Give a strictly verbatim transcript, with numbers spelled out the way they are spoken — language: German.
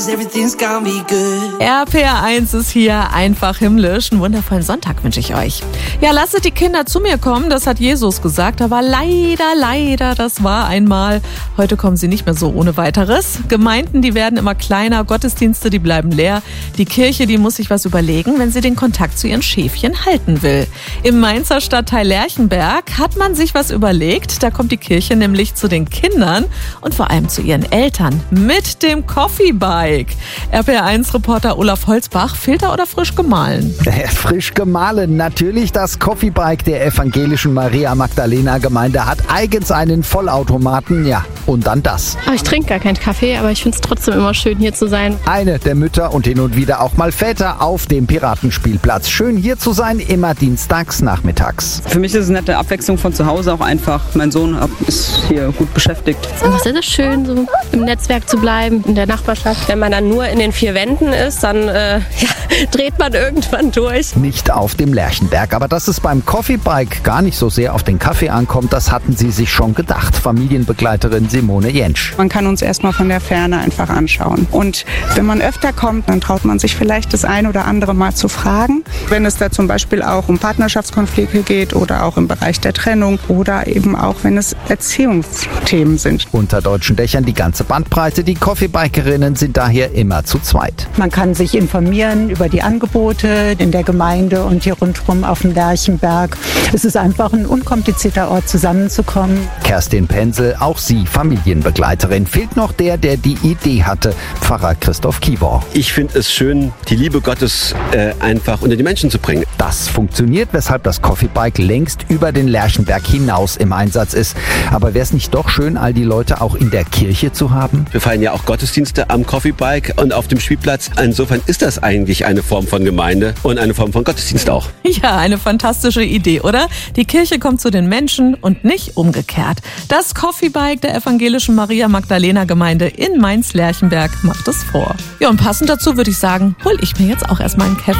R P R eins ist hier einfach himmlisch. Einen wundervollen Sonntag wünsche ich euch. Ja, lasset die Kinder zu mir kommen, das hat Jesus gesagt. Aber leider, leider, das war einmal. Heute kommen sie nicht mehr so ohne weiteres. Gemeinden, die werden immer kleiner, Gottesdienste, die bleiben leer. Die Kirche, die muss sich was überlegen, wenn sie den Kontakt zu ihren Schäfchen halten will. Im Mainzer Stadtteil Lerchenberg hat man sich was überlegt. Da kommt die Kirche nämlich zu den Kindern und vor allem zu ihren Eltern mit dem Coffee Bike. R P R eins Reporter Olaf Holzbach, Filter oder frisch gemahlen? Frisch gemahlen, natürlich. Das Coffee Bike der evangelischen Maria Magdalena Gemeinde hat eigens einen Vollautomaten, ja, und dann das. Oh, ich trinke gar keinen Kaffee, aber ich finde es trotzdem immer schön, hier zu sein. Eine der Mütter und hin und wieder auch mal Väter auf dem Piratenspielplatz. Schön hier zu sein, immer dienstags nachmittags. Für mich ist es eine nette Abwechslung von zu Hause auch einfach. Mein Sohn ist hier gut beschäftigt. Es ist einfach sehr, sehr schön, so im Netzwerk zu bleiben, in der Nachbarschaft. Wenn man dann nur in den vier Wänden ist, dann äh, ja, dreht man irgendwann durch. Nicht auf dem Lerchenberg, aber dass es beim Coffee Bike gar nicht so sehr auf den Kaffee ankommt, das hatten sie sich schon gedacht. Familienbegleiterin Simone Jentsch. Man kann uns erstmal von der Ferne einfach anschauen. Und wenn man öfter kommt, dann traut man sich vielleicht das ein oder andere Mal zu fragen. Wenn es da zum Beispiel auch um Partnerschaftskonflikte geht oder auch im Bereich der Trennung oder eben auch, wenn es Erziehungsthemen sind. Unter deutschen Dächern die ganze Bandbreite. Die Coffee-Bikerinnen sind daher immer zu zweit. Man kann sich informieren über die Angebote in der Gemeinde und hier rundherum auf dem Lerchenberg. Es ist einfach ein unkomplizierter Ort, zusammenzukommen. Kerstin Pensel, auch sie Familienbegleiterin. Fehlt noch der, der die Idee hatte, Pfarrer Christoph Kiewer. Ich finde es schön, die Liebe Gottes äh, einfach unter die Menschen zu bringen. Das funktioniert, weshalb das Coffee Bike längst über den Lerchenberg hinaus im Einsatz ist. Aber wäre es nicht doch schön, all die Leute auch in der Kirche zu haben? Wir feiern ja auch Gottesdienste am Coffee Bike und auf dem Spielplatz. Insofern ist das eigentlich eine Form von Gemeinde und eine Form von Gottesdienst auch. Ja, eine fantastische Idee, oder? Die Kirche kommt zu den Menschen und nicht umgekehrt. Das Coffee Bike der evangelischen Maria Magdalena Gemeinde in Mainz-Lerchenberg macht es vor. Ja, und passend dazu würde ich sagen, hol ich mir jetzt auch erstmal einen Kaffee.